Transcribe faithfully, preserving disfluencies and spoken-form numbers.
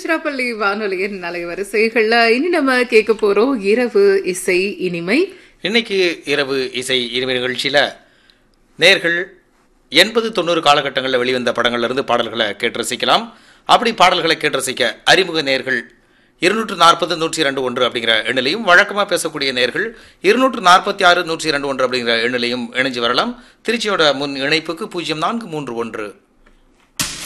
திருச்சிராப்பள்ளி வானொலியின் அலைவரிசைகள்ல இனி நம்ம கேட்க போறோம் இரவு இசை இனிமை. இன்னைக்கு இரவு இசை இனிமை நிகழ்ச்சியில நேர்கள் எண்பது தொண்ணூறு காலகட்டங்களில் வெளிவந்த படங்கள்ல இருந்து பாடல்களை கேட்டு ரசிக்கலாம். அப்படி பாடல்களை கேட்டு ரசிக்க அறிமுக நேர்கள் இருநூற்று நாற்பது நூற்றி இரண்டு ஒன்று அப்படிங்கிற எண்ணிலையும், வழக்கமாக பேசக்கூடிய நேர்கள் இருநூற்று நாற்பத்தி ஆறு நூற்றி இரண்டு ஒன்று அப்படிங்கிற எண்ணிலையும் இணைஞ்சு வரலாம். திருச்சியோட முன் இணைப்புக்கு பூஜ்ஜியம் நான்கு மூன்று ஒன்று